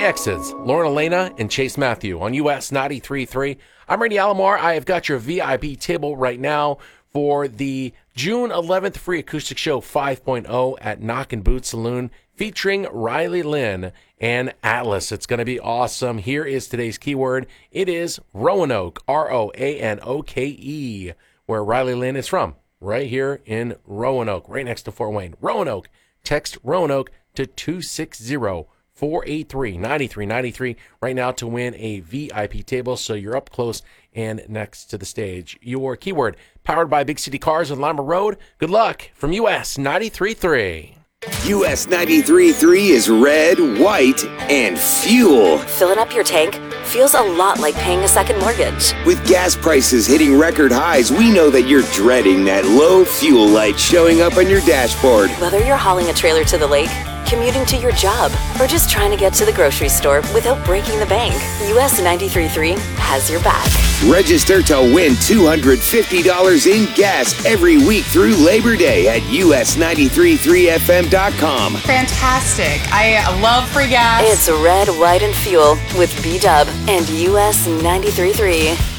Exes, Lauren Elena and Chase Matthew on US 93.3. I'm Randy Alomar. I have got your VIP table right now for the June 11th Free Acoustic Show 5.0 at Knock and Boot Saloon featuring Riley Lynn and Atlas. It's going to be awesome. Here is today's keyword. It is Roanoke, Roanoke, where Riley Lynn is from, right here in Roanoke, right next to Fort Wayne. Roanoke. Text Roanoke to 260-483-9393 right now to win a VIP table so you're up close and next to the stage. Your keyword, powered by Big City Cars on Lima Road. Good luck from US 93.3. US 93.3 is red, white, and fuel. Filling up your tank feels a lot like paying a second mortgage. With gas prices hitting record highs, we know that you're dreading that low fuel light showing up on your dashboard. Whether you're hauling a trailer to the lake, commuting to your job, or just trying to get to the grocery store without breaking the bank, US 93.3 has your back. Register to win $250 in gas every week through Labor Day at us933fm.com. Fantastic. I love free gas. It's red, white, and fuel with B-Dub and US 93.3.